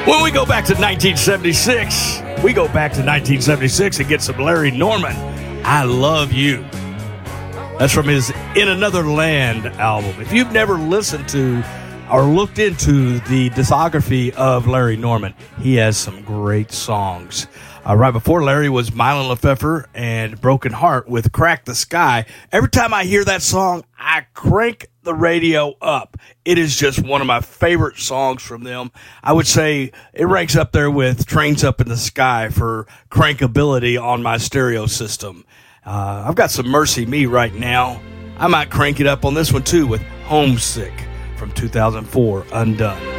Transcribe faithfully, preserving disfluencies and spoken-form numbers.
When we go back to nineteen seventy-six, we go back to nineteen seventy-six and get some Larry Norman, I Love You. That's from his In Another Land album. If you've never listened to or looked into the discography of Larry Norman, he has some great songs. Uh, right before Larry was Mylon Lefevre and Broken Heart with Crack the Sky. Every time I hear that song, I crank the radio up. It is just one of my favorite songs from them. I would say it ranks up there with Trains Up in the Sky for crankability on my stereo system. Uh, I've got some Mercy Me right now. I might crank it up on this one too with Homesick from two thousand four, Undone.